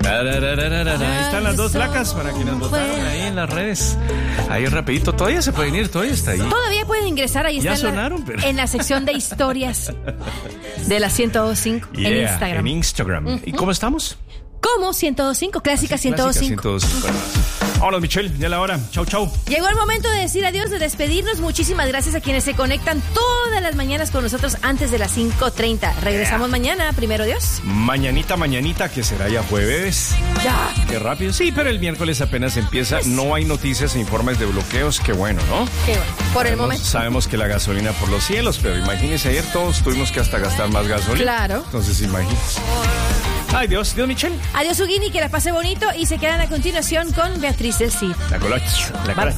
Ahí están las dos placas para quienes votaron ahí en las redes. Ahí rapidito, todavía se pueden ir, todavía está ahí. Todavía pueden ingresar, ahí Ya está sonaron, pero... en la sección de historias de la 102.5 en Instagram. En Instagram. ¿Y cómo estamos? ¿Cómo? 102.5, clásica 102.5. 102.5. Vámonos, Michelle, ya la hora. Chau, chau. Llegó el momento de decir adiós, de despedirnos. Muchísimas gracias a quienes se conectan todas las mañanas con nosotros antes de las 5:30. Regresamos mañana, primero Dios. Mañanita, que será ya jueves. Ya. Qué rápido. Sí, pero el miércoles apenas empieza. Pues, no hay noticias e informes de bloqueos. Qué bueno, ¿no? Qué bueno. Por el momento. Sabemos que la gasolina por los cielos, pero imagínense, ayer todos tuvimos que hasta gastar más gasolina. Claro. Entonces, imagínense. Ay, Dios, Michelle. Adiós, Ugini, que la pase bonito y se quedan a continuación con Beatriz del Cid. La colocha.